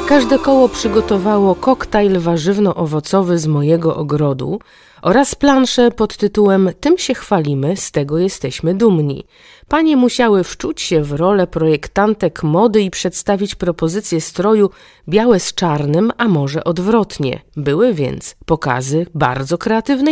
Każde koło przygotowało koktajl warzywno-owocowy z mojego ogrodu oraz planszę pod tytułem „Tym się chwalimy, z tego jesteśmy dumni”. Panie musiały wczuć się w rolę projektantek mody i przedstawić propozycję stroju białe z czarnym, a może odwrotnie. Były więc pokazy bardzo kreatywnej